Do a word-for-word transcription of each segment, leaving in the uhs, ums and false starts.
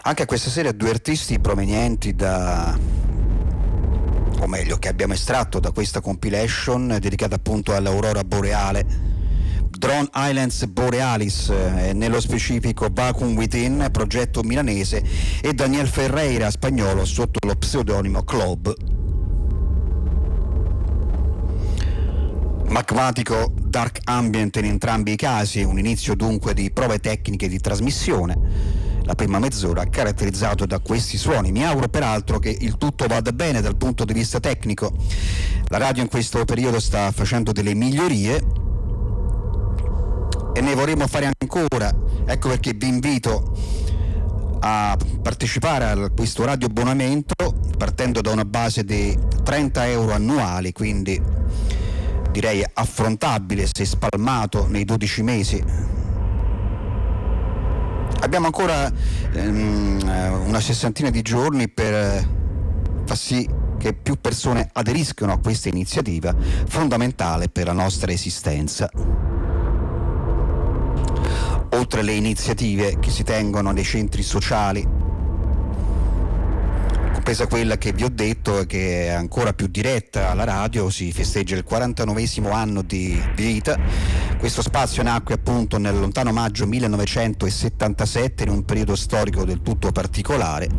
Anche questa sera due artisti provenienti da, o meglio, che abbiamo estratto da questa compilation dedicata appunto all'aurora boreale. Drone Islands Borealis, eh, nello specifico Vacuum Within, progetto milanese, e Daniel Ferreira, spagnolo, sotto lo pseudonimo Club. Magmatico dark ambient in entrambi i casi, un inizio dunque di prove tecniche di trasmissione. La prima mezz'ora caratterizzato da questi suoni. Mi auguro peraltro che il tutto vada bene dal punto di vista tecnico. La radio in questo periodo sta facendo delle migliorie e ne vorremmo fare ancora. Ecco perché vi invito a partecipare a questo radio abbonamento partendo da una base di trenta euro annuali, quindi direi affrontabile se spalmato nei dodici mesi. Abbiamo ancora ehm, una sessantina di giorni per far sì che più persone aderiscano a questa iniziativa fondamentale per la nostra esistenza. Oltre alle iniziative che si tengono nei centri sociali, compresa quella che vi ho detto, che è ancora più diretta alla radio, si festeggia il quarantanovesimo anno di vita. Questo spazio nacque appunto nel lontano maggio millenovecentosettantasette, in un periodo storico del tutto particolare.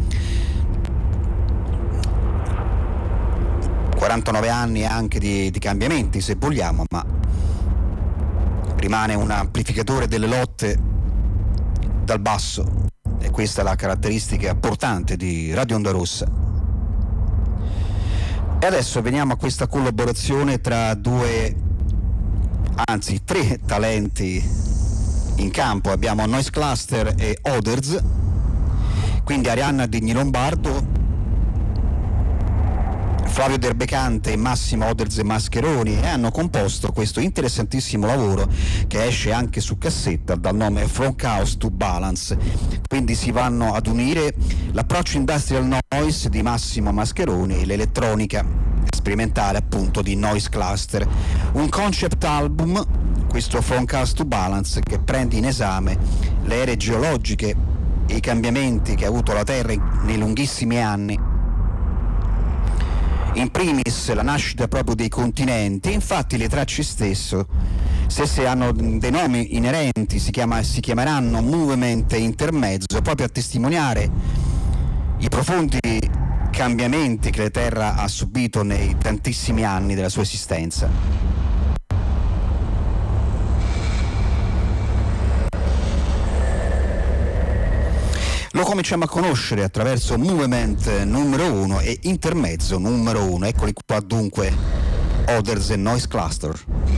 quarantanove anni anche di, di cambiamenti, se vogliamo, ma rimane un amplificatore delle lotte dal basso, e questa è la caratteristica portante di Radio Onda Rossa. E adesso veniamo a questa collaborazione tra due, anzi tre talenti in campo. Abbiamo Noise Cluster e Others, quindi Arianna Digni Lombardo, Flavio Derbecante e Massimo Others e Mascheroni, e hanno composto questo interessantissimo lavoro che esce anche su cassetta dal nome From Chaos to Balance. Quindi si vanno ad unire l'approccio industrial noise di Massimo Mascheroni e l'elettronica sperimentale appunto di Noise Cluster, un concept album, questo From Chaos to Balance, che prende in esame le ere geologiche e i cambiamenti che ha avuto la Terra nei lunghissimi anni. In primis la nascita proprio dei continenti. Infatti le tracce stesso, stesse hanno dei nomi inerenti, si, chiama, si chiameranno Movement Intermezzo, proprio a testimoniare i profondi cambiamenti che la Terra ha subito nei tantissimi anni della sua esistenza. Lo cominciamo a conoscere attraverso Movement numero uno e Intermezzo numero uno. Eccoli qua dunque, Others e Noise Cluster.